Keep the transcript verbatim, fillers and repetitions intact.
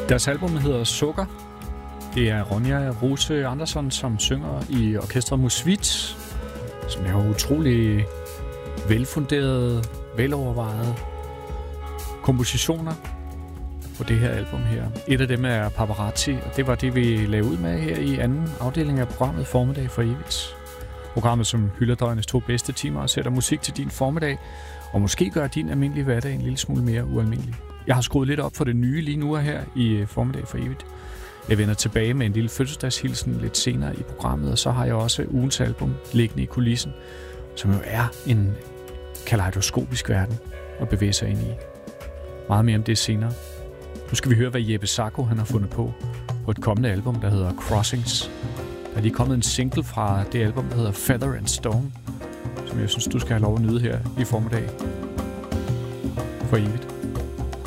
Deres album hedder Sukker. Det er Ronja Rose Andersson, som synger i orkestret Musvits, som laver utrolig velfunderede, velovervejede kompositioner på det her album her. Et af dem er Paparazzi, og det var det, vi lavede ud med her i anden afdeling af programmet Formiddag for Evigt. Programmet, som hylder døgnets to bedste timer og sætter musik til din formiddag, og måske gør din almindelige hverdag en lille smule mere ualmindelig. Jeg har skruet lidt op for det nye lige nu her i Formiddag for Evigt. Jeg vender tilbage med en lille fødselsdagshilsen lidt senere i programmet, og så har jeg også ugens album liggende i kulissen, som jo er en kaleidoskopisk verden at bevæge sig ind i. Meget mere om det senere. Nu skal vi høre, hvad Jeppe Sacco han har fundet på på et kommende album, der hedder Crossings. Der er lige kommet en single fra det album, der hedder Feather and Stone, som jeg synes, du skal have lov at nyde her i Formiddag for Evigt.